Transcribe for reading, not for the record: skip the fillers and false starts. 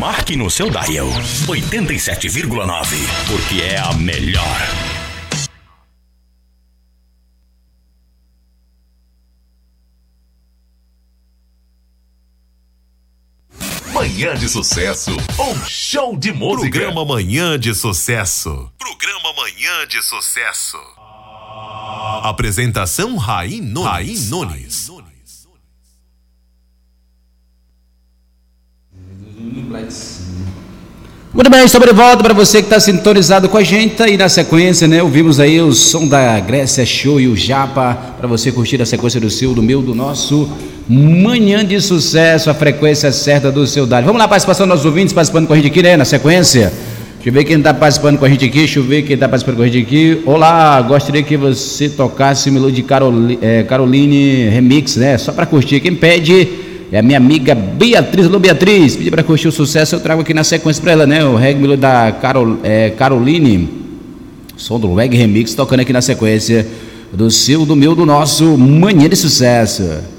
Marque no seu dial 87,9, porque é a melhor. Manhã de Sucesso, um show de música. Programa Manhã de Sucesso. Programa Manhã de Sucesso. Apresentação Raim Nunes. Muito bem, estamos de volta para você que está sintonizado com a gente. E na sequência, né, ouvimos aí o som da Grécia Show e o Japa, para você curtir a sequência do seu, do meu, do nosso Manhã de Sucesso, a frequência certa do seu dial. Vamos lá, participação dos nossos ouvintes, participando com a gente aqui, né, na sequência. Deixa eu ver quem está participando com a gente aqui, Olá, gostaria que você tocasse o melodia de Caroline Remix, né, só para curtir. Quem pede é a minha amiga Beatriz. Alô, Beatriz, pedi para curtir o sucesso, eu trago aqui na sequência para ela, né? O reggae da Caroline, som do reggae remix, tocando aqui na sequência do seu, do meu, do nosso Manhã de Sucesso.